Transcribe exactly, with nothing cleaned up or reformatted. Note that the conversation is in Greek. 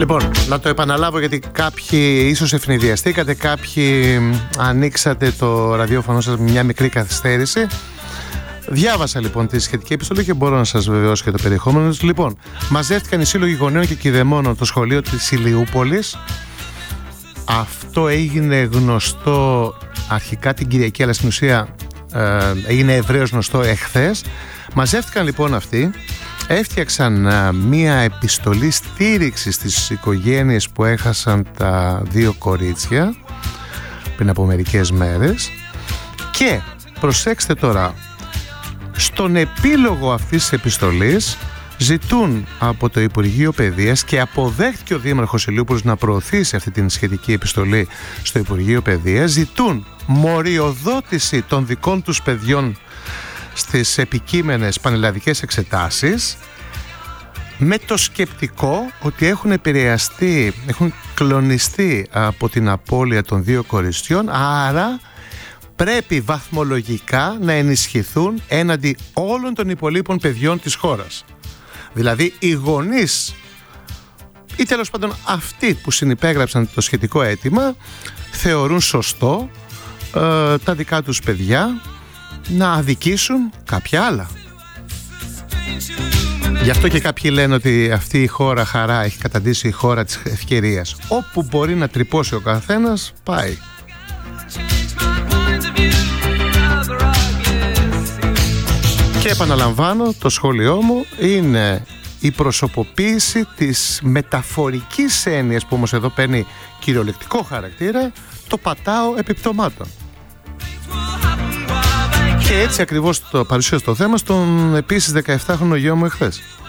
Λοιπόν, να το επαναλάβω γιατί κάποιοι ίσως ευνηδιαστήκατε, κάποιοι ανοίξατε το ραδιόφωνο σας με μια μικρή καθυστέρηση. Διάβασα λοιπόν τη σχετική επιστολή και μπορώ να σας βεβαιώσω και το περιεχόμενο της. Λοιπόν, μαζεύτηκαν οι σύλλογοι γονέων και κηδεμόνων το σχολείο της Ηλιούπολης. Αυτό έγινε γνωστό αρχικά την Κυριακή, αλλά στην ουσία ε, έγινε ευρέως γνωστό εχθές. Μαζεύτηκαν λοιπόν αυτοί, έφτιαξαν ε, μία επιστολή στήριξης στις οικογένειες που έχασαν τα δύο κορίτσια πριν από μερικές μέρες και προσέξτε τώρα, στον επίλογο αυτής της επιστολής ζητούν από το Υπουργείο Παιδείας και αποδέχτηκε ο Δήμαρχος Ηλιούπολης να προωθήσει αυτή την σχετική επιστολή στο Υπουργείο Παιδείας, ζητούν μοριοδότηση των δικών τους παιδιών στις επικείμενες πανελλαδικές εξετάσεις με το σκεπτικό ότι έχουν επηρεαστεί, έχουν κλονιστεί από την απώλεια των δύο κοριτσιών, άρα πρέπει βαθμολογικά να ενισχυθούν έναντι όλων των υπολείπων παιδιών της χώρας. Δηλαδή οι γονείς ή τέλος πάντων αυτοί που συνυπέγραψαν το σχετικό αίτημα θεωρούν σωστό ε, τα δικά τους παιδιά να αδικήσουν κάποια άλλα. Γι' αυτό και κάποιοι λένε ότι αυτή η χώρα χαρά έχει καταντήσει η χώρα της ευκαιρίας. Όπου μπορεί να τρυπώσει ο καθένας πάει. Και επαναλαμβάνω, το σχόλιο μου είναι η προσωποποίηση της μεταφορικής έννοιας που όμως εδώ παίρνει κυριολεκτικό χαρακτήρα, το πατάω επιπτωμάτων. Και έτσι ακριβώς το παρουσίασε το θέμα στον επίσης δεκαεφτάχρονο γιο μου εχθές.